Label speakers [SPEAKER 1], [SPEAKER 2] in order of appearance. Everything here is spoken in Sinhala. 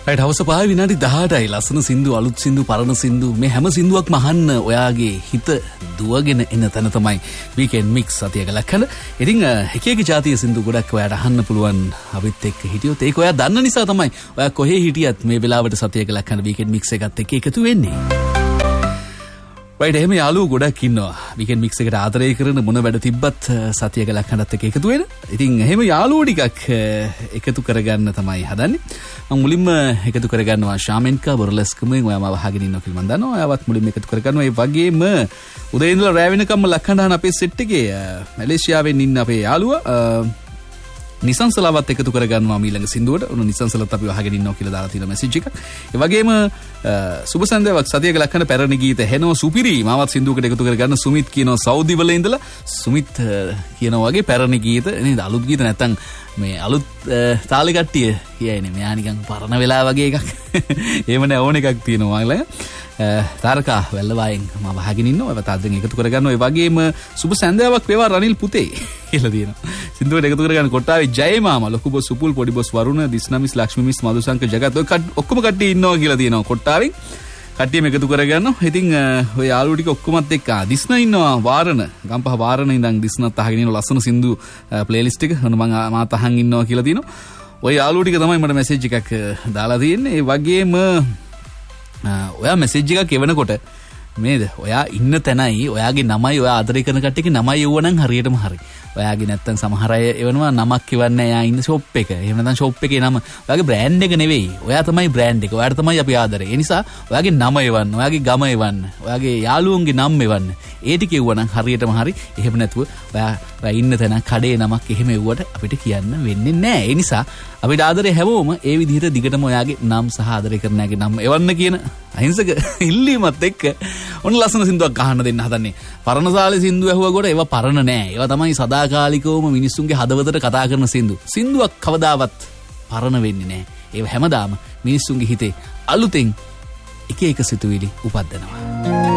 [SPEAKER 1] රයිට් හවස 5 විනාඩි 18යි. ලස්සන සින්දු, අලුත් සින්දු, පරණ සින්දු, මේ හැම සින්දුවක්ම අහන්න ඔයාගේ හිත දුවගෙන එන තැන තමයි වීකෙන්ඩ් මික්ස් සතියක ලක්කන. ඉතින් එක එක ජාතිය සින්දු ගොඩක් ඔයාට අහන්න පුළුවන් අපිත් එක්ක හිටියොත් ඒක ඔයා දන්න නිසා තමයි ඔයා කොහේ හිටියත් මේ වෙලාවට සතියක ලක්කන වීකෙන්ඩ් මික්ස් එකත් එක්ක එකතු වෙන්නේ. රයිට් එහෙම යාළුවෝ ගොඩක් ඉන්නවා. වීකෙන්ඩ් මික්ස් එකට ආදරය කරන මොන වැඩ තිබ්බත් සතියක ලක්කනත් එක්ක එකතු වෙන. ඉතින් එහෙම යාළුවෝ ටිකක් එකතු කරගන්න තමයි හදන්නේ. මම මුලින්ම එකතු කරගන්නවා ශාමෙන්කා බොරලස්කමෙන්. ඔයාම වහගෙන ඉන්නවා කියලා මම දන්නවා. ඔයාවත් මුලින්ම එකතු කරගන්නවා. ඒ වගේම උදේ ඉඳලා රැ වෙනකම්ම ලක්කනහන අපේ සෙට් එකේ මැලේසියාවෙන් ඉන්න අපේ යාළුවා නිසංසලවත් එකතු කරගන්නවා ඊළඟ සින්දුවට. උන නිසංසලත් අපි වහගෙන ඉන්නවා කියලා දාලා තියෙන මැසේජ් එකක්. ඒ වගේම සුබ සන්ධ්‍යාවක් සතියක ලක්කන පැරණි ගීත හෙනෝ සුපිරි මාවත් සින්දුවකට එකතු කරගන්න සුමිත් කියනවා සෞදි වල ඉඳලා. සුමිත් කියනවා වගේ පැරණි ගීත නේද, අලුත් ගීත නැත්තම් මේ අලුත් තාලේ කට්ටිය කියයිනේ මෙයා නිකන් පරණ වෙලා වගේ එකක්. එහෙම නෑ ඕන එකක් තියෙනවා ළඟ. තාරකා වැල්ලවායෙන් මම වහගෙන ඉන්නවා. ඒවත් අදෙන් එකතු කරගන්නවා. ඒ වගේම සුබ සන්ධ්‍යාවක් වේවා රනිල් පුතේ කියලා තියෙනවා. සින්දුවට එකතු කරගන්න කොට්ටාවේ ජය මාමා, ලොකු බොස් සුපුල්, පොඩි බොස් වරුණ, දිස්නමිස්, ලක්ෂ්මී මිස්, මදුසංක, ජගත් ඔය ඔක්කොම කට්ටිය ඉන්නවා කියලා තියෙනවා කොට්ටාවෙන්. කට්ටියම එකතු කරගන්නවා. ඉතින් ඔය යාළුවෝ ටික ඔක්කොමත් එක්ක දිස්න ඉන්නවා වාරණ, ගම්පහ වාරණ ඉඳන් දිස්නත් අහගෙන ඉන්න ලස්සන සින්දු ප්ලේලිස්ට් එක මම මාත් අහන් ඉන්නවා කියලා තියෙනවා. ඔය යාළුවෝ ටික තමයි මට මැසේජ් එකක් දාලා තියෙන්නේ. ඒ වගේම ඔයා මැසේජ් එකක් එවනකොට මේද ඔයා ඉන්න තැනයි ඔයාගේ නමයි ඔයා ආදරය කරන කට්ටියගේ නමයි එවුවනම් හරියටම හරි. ඔයාගේ නැත්තම් සමහර අය එවනවා නමක් එවන්නේ එයා ඉන්න ෂොප් එක. එහෙම නැත්නම් ෂොප් එකේ නම ඔයාගේ බ්‍රෑන්ඩ් එක නෙවෙයි. ඔයා තමයි බ්‍රෑන්ඩ් එක. ඔයාට තමයි අපි ආදරේ. ඒ නිසා ඔයාගේ නම එවන්න, ඔයාගේ ගම එවන්න, ඔයාගේ යාළුවන්ගේ නම් එවන්න. ඒ ටික එවුවනම් හරියටම හරි. එහෙම නැතුව ඔයා ඉන්න තැන කඩේ නමක් එහෙම එවුවට අපිට කියන්න වෙන්නේ නැහැ. ඒ නිසා අපිට ආදරේ හැමෝම ඒ විදිහට දිගටම ඔයාගේ නම් සහ ආදරය කරන අයගේ නම් එවන්න කියන අහිංසක ඉල්ලීමත් එක්ක ඔන්න ලස්සන සින්දුවක් අහන්න දෙන්න හදන්නේ. පරණ සාලේ සින්දු ඇහුවකොට ඒවා පරණ නෑ. ඒවා තමයි සදාකාලිකවම මිනිස්සුන්ගේ හදවතට කතා කරන සින්දු. සින්දුවක් කවදාවත් පරණ වෙන්නේ නෑ. ඒවා හැමදාම මිනිස්සුන්ගේ හිතේ අලුතෙන් එක එක සිතුවිලි උපද්දනවා.